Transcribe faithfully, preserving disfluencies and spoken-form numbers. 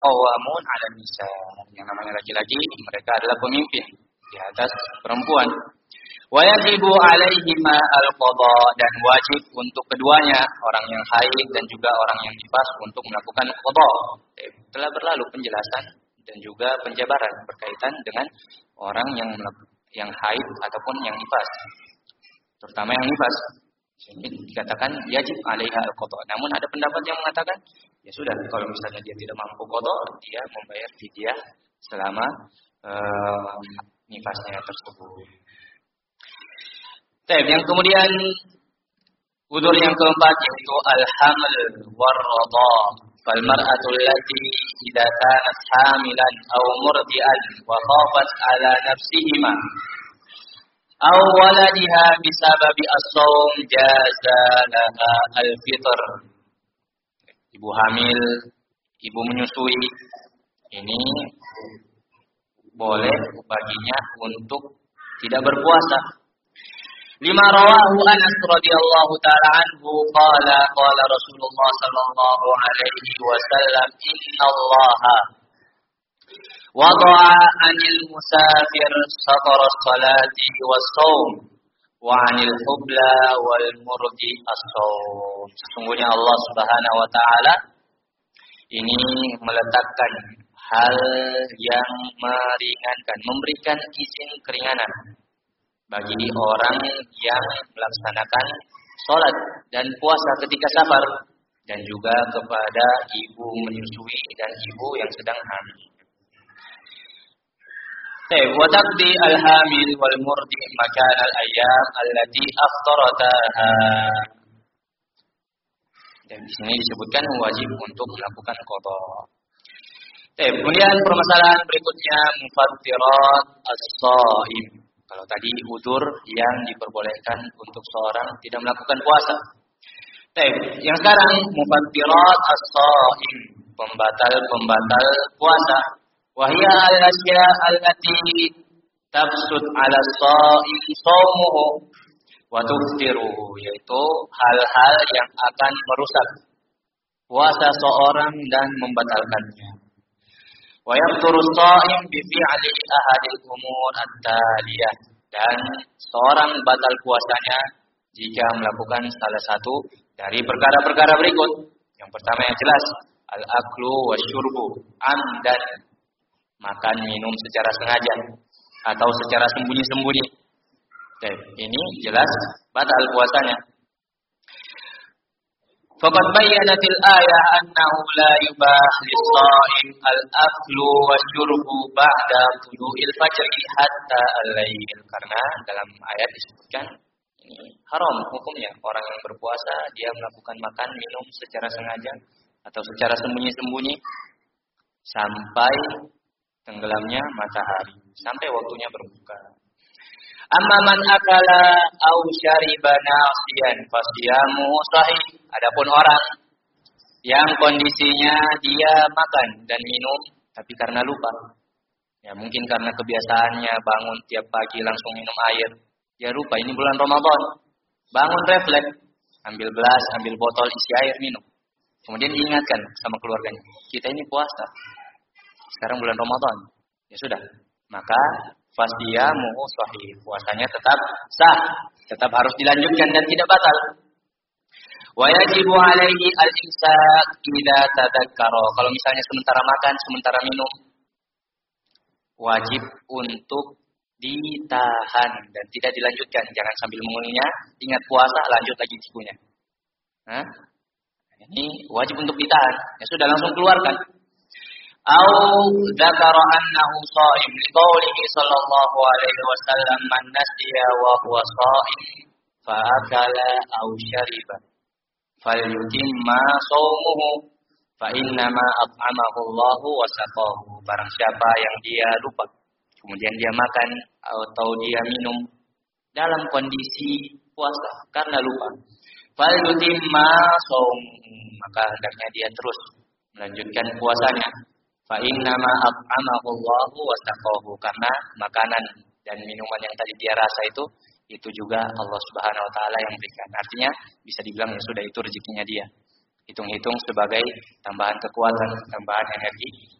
qawamun 'ala nisa. Yang namanya laki-laki mereka adalah pemimpin di atas perempuan. Wa yajibu 'alaihima al-qada, dan wajib untuk keduanya, orang yang haid dan juga orang yang nifas, untuk melakukan qada. Telah berlalu penjelasan dan juga penjabaran berkaitan dengan orang yang yang haid ataupun yang nifas. Terutama yang nifas. Ini dikatakan yajib 'alaiha al-qada. Namun ada pendapat yang mengatakan ya sudah, kalau misalnya dia tidak mampu qada, dia membayar fidyah selama uh, nifasnya tersebut. Baik, yang kemudian udzur yang keempat yaitu al-haml war-radha. Fal mar'atu allati idza kanat hamilan aw murdi'an wa khafat 'ala nafsihima aw waladiha bisababi as-shaum jaza laha al-fitr. Ibu hamil, ibu menyusui, ini boleh baginya untuk tidak berpuasa. Lima rawahu Anas radhiyallahu ta'ala anhu qala qala Rasulullah sallallahu alaihi wasallam innallaha wada'a 'anil musafir satara as-salati was-shaum wa 'anil hubla wal murdi as-shaum. Sesungguhnya Allah Subhanahu wa taala ini meletakkan hal yang meringankan, memberikan izin keringanan bagi orang yang melaksanakan sholat dan puasa ketika safar, dan juga kepada ibu menyusui dan ibu yang sedang hamil. Wa taqdi al-hamil wal murdi makan al-ayyam allati aftarataha. Dan di sini disebutkan wajib untuk melakukan qada. Kemudian permasalahan berikutnya mufattirat as-shaim. Kalau tadi udzur yang diperbolehkan untuk seorang tidak melakukan puasa. Baik, yang sekarang mufattirat as-shaim, pembatal-pembatal puasa. Wa hiya al-asya allati tabsut 'ala as-shaim shaumuhu wa tuftiruhu, yaitu hal-hal yang akan merusak puasa seorang dan membatalkannya. Wa yaqturu as-shaim bi fi'li ahadil umur at-taliyah, dan seorang batal puasanya jika melakukan salah satu dari perkara-perkara berikut. Yang pertama yang jelas, al-aklu wasyurbu amdan, makan minum secara sengaja atau secara sembunyi-sembunyi. Oke, ini jelas batal puasanya. Faqad bayyanatil ayah annahu la yubah lis-shaim al-aklu wasyurbu ba'da tulu'il fajri hatta al-lail. Karena dalam ayat disebutkan ini haram hukumnya orang yang berpuasa dia melakukan makan minum secara sengaja atau secara sembunyi-sembunyi sampai tenggelamnya matahari, sampai waktunya berbuka. Amma man akala aw syariba nasiyan fasiyamu sahih. Adapun orang yang kondisinya dia makan dan minum tapi karena lupa. Ya mungkin karena kebiasaannya bangun tiap pagi langsung minum air. Dia lupa ini bulan Ramadan. Bangun refleks, ambil gelas, ambil botol isi air minum. Kemudian diingatkan sama keluarganya, kita ini puasa. Sekarang bulan Ramadan. Ya sudah. Maka fasiyamuhu sahih, puasanya tetap sah, tetap harus dilanjutkan dan tidak batal. Wa yajibu alaihi al-imsak idza tadzakkara. Kalau misalnya sementara makan, sementara minum, wajib untuk ditahan dan tidak dilanjutkan. Jangan sambil mengunyah, ingat puasa, lanjut lagi cikunya. Hah? Ini wajib untuk ditahan. Ya sudah, langsung keluarkan. Au dzakara annahu shaim liqaulihi sallallahu alaihi wasallam man nasiya wa huwa shaim fa akala aw syariba falyutimma shaumuhu fa innama at'amahu Allahu wa saqahu. Barang siapa yang dia lupa kemudian dia makan atau dia minum dalam kondisi puasa karena lupa, falyutimma shaumuhu, maka hendaknya dia terus melanjutkan puasanya. Fa innama at'amahu Allahu wa saqahu, karena makanan dan minuman yang tadi dia rasa itu itu juga Allah Subhanahu wa taala yang berikan. Artinya bisa dibilang ya sudah itu rezekinya dia. hitung-hitung sebagai tambahan kekuatan, tambahan energi